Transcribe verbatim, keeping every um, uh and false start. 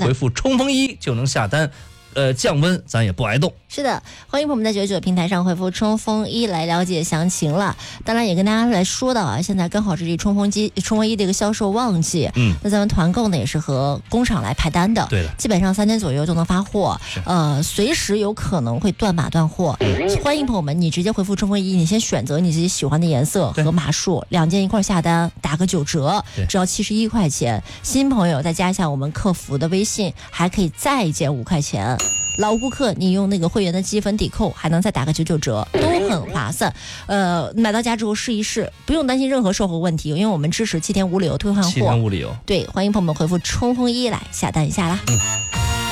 回复冲锋衣就能下单。呃，降温咱也不挨冻。 是的，欢迎朋友们在九九平台上回复冲锋衣来了解详情了。当然也跟大家来说到啊，现在刚好是这冲锋机、冲锋衣的一个销售旺季。 嗯， 那咱们团购呢也是和工厂来派单的， 对的， 基本上三天左右就能发货。呃，随时有可能会断码断货。嗯、欢迎朋友们，你直接回复冲锋衣，你先选择你自己喜欢的颜色和码数，两件一块下单，打个九折，只要七十一块钱。新朋友再加一下我们客服的微信，还可以再减五块钱。老顾客，你用那个会员的积分抵扣，还能再打个九九折，都很划算。呃，买到家之后试一试，不用担心任何售后问题，因为我们支持七天无理由退换货。 七天无理由。 对，欢迎朋友们回复冲锋衣来下单一下啦。嗯。